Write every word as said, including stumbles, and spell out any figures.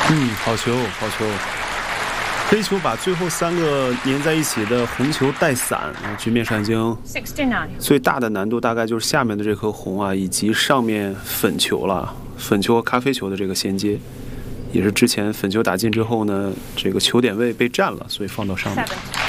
嗯，好球，好球！黑球把最后三个粘在一起的红球带散，局面上已经最大的难度大概就是下面的这颗红啊，以及上面粉球了，粉球和咖啡球的这个衔接，也是之前粉球打进之后呢，这个球点位被占了，所以放到上面。